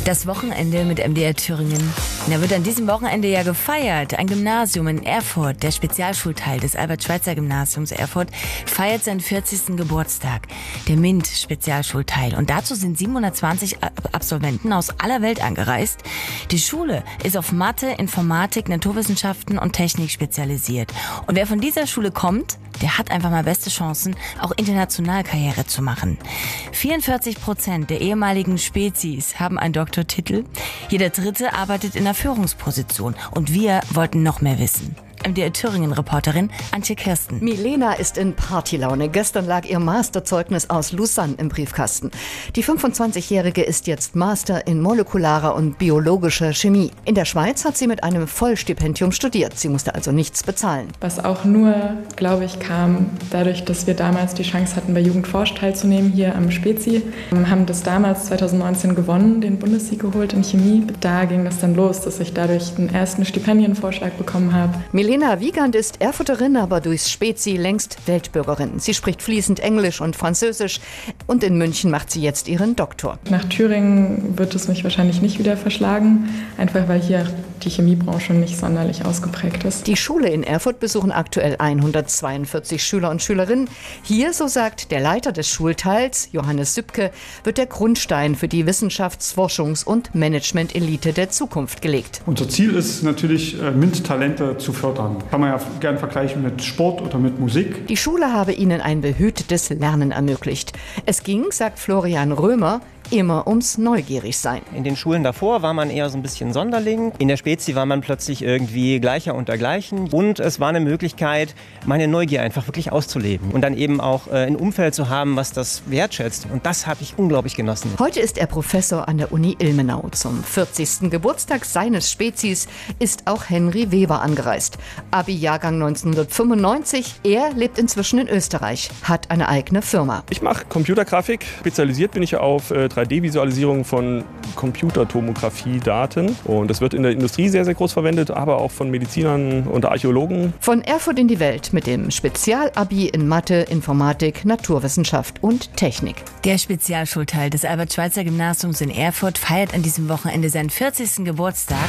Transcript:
Das Wochenende mit MDR Thüringen. Da wird an diesem Wochenende ja gefeiert. Ein Gymnasium in Erfurt, der Spezialschulteil des Albert-Schweitzer-Gymnasiums Erfurt, feiert seinen 40. Geburtstag. Der MINT-Spezialschulteil. Und dazu sind 720 Absolventen aus aller Welt angereist. Die Schule ist auf Mathe, Informatik, Naturwissenschaften und Technik spezialisiert. Und wer von dieser Schule kommt, der hat einfach mal beste Chancen, auch international Karriere zu machen. 44% der ehemaligen Spezies haben einen Doktortitel. Jeder Dritte arbeitet in einer Führungsposition. Und wir wollten noch mehr wissen. MDR Thüringen-Reporterin Antje Kirsten. Milena ist in Partylaune. Gestern lag ihr Masterzeugnis aus Lausanne im Briefkasten. Die 25-Jährige ist jetzt Master in molekularer und biologischer Chemie. In der Schweiz hat sie mit einem Vollstipendium studiert. Sie musste also nichts bezahlen. Was auch nur, glaube ich, kam dadurch, dass wir damals die Chance hatten, bei Jugendforsch teilzunehmen, hier am Spezi. Wir haben das damals 2019 gewonnen, den Bundessieg geholt in Chemie. Da ging das dann los, dass ich dadurch den ersten Stipendienvorschlag bekommen habe. Milena Wiegand ist Erfurterin, aber durchs Spezi längst Weltbürgerin. Sie spricht fließend Englisch und Französisch und in München macht sie jetzt ihren Doktor. Nach Thüringen wird es mich wahrscheinlich nicht wieder verschlagen, einfach weil hier die Chemiebranche nicht sonderlich ausgeprägt ist. Die Schule in Erfurt besuchen aktuell 142 Schüler und Schülerinnen. Hier, so sagt der Leiter des Schulteils, Johannes Sübke, wird der Grundstein für die Wissenschafts-, Forschungs- und Management-Elite der Zukunft gelegt. Unser Ziel ist natürlich, MINT-Talente zu fördern. Kann man ja gern vergleichen mit Sport oder mit Musik. Die Schule habe ihnen ein behütetes Lernen ermöglicht. Es ging, sagt Florian Römer, immer ums Neugierigsein. In den Schulen davor war man eher so ein bisschen Sonderling. In der Spezi war man plötzlich irgendwie Gleicher unter Gleichen. Und es war eine Möglichkeit, meine Neugier einfach wirklich auszuleben. Und dann eben auch ein Umfeld zu haben, was das wertschätzt. Und das habe ich unglaublich genossen. Heute ist er Professor an der Uni Ilmenau. Zum 40. Geburtstag seines Spezis ist auch Henry Weber angereist. Abi-Jahrgang 1995. Er lebt inzwischen in Österreich, hat eine eigene Firma. Ich mache Computergrafik. Spezialisiert bin ich auf 3D-Visualisierung von Computertomographie-Daten. Und das wird in der Industrie sehr, sehr groß verwendet, aber auch von Medizinern und Archäologen. Von Erfurt in die Welt mit dem Spezialabi in Mathe, Informatik, Naturwissenschaft und Technik. Der Spezialschulteil des Albert-Schweitzer-Gymnasiums in Erfurt feiert an diesem Wochenende seinen 40. Geburtstag.